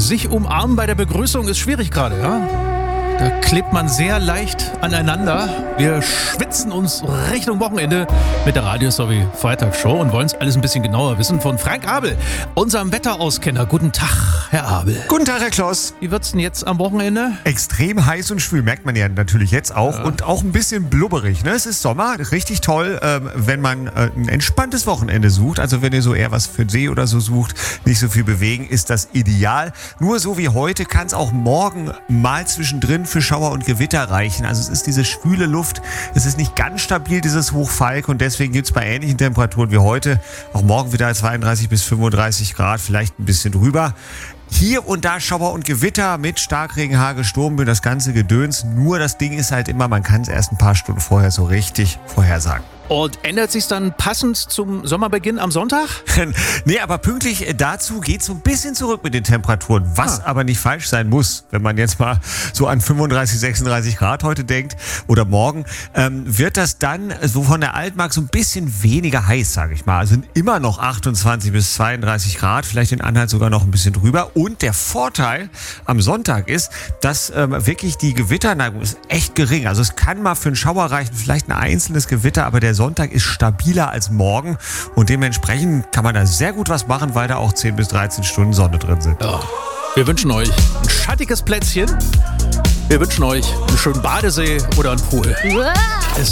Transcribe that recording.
sich umarmen bei der Begrüßung ist schwierig gerade, ja? Da klebt man sehr leicht aneinander. Wir schwitzen uns Richtung Wochenende mit der Radio-Freitagsshow und wollen es alles ein bisschen genauer wissen von Frank Abel, unserem Wetterauskenner. Guten Tag, Herr Abel. Guten Tag, Herr Kloss. Wie wird's denn jetzt am Wochenende? Extrem heiß und schwül, merkt man ja natürlich jetzt auch. Ja. Und auch ein bisschen blubberig. Ne? Es ist Sommer, richtig toll, wenn man ein entspanntes Wochenende sucht. Also wenn ihr so eher was für den See oder so sucht, nicht so viel bewegen, ist das ideal. Nur so wie heute kann es auch morgen mal zwischendrin für Schauer und Gewitter reichen. Also es ist diese schwüle Luft, es ist nicht ganz stabil, dieses Hochfalk, und deswegen gibt es bei ähnlichen Temperaturen wie heute auch morgen wieder 32 bis 35 Grad, vielleicht ein bisschen drüber. Hier und da Schauer und Gewitter mit Starkregen, Hagel, Sturmböen, das ganze Gedöns. Nur das Ding ist halt immer, man kann es erst ein paar Stunden vorher so richtig vorhersagen. Und ändert sich dann passend zum Sommerbeginn am Sonntag? Nee, aber pünktlich dazu geht es so ein bisschen zurück mit den Temperaturen, was aber nicht falsch sein muss. Wenn man jetzt mal so an 35, 36 Grad heute denkt oder morgen, wird das dann so von der Altmark so ein bisschen weniger heiß, sage ich mal. Also immer noch 28 bis 32 Grad, vielleicht in Anhalt sogar noch ein bisschen drüber. Und der Vorteil am Sonntag ist, dass wirklich die Gewitterneigung ist echt gering. Also es kann mal für einen Schauer reichen, vielleicht ein einzelnes Gewitter, aber der Sonntag ist stabiler als morgen und dementsprechend kann man da sehr gut was machen, weil da auch 10 bis 13 Stunden Sonne drin sind. Ja. Wir wünschen euch ein schattiges Plätzchen. Wir wünschen euch einen schönen Badesee oder einen Pool.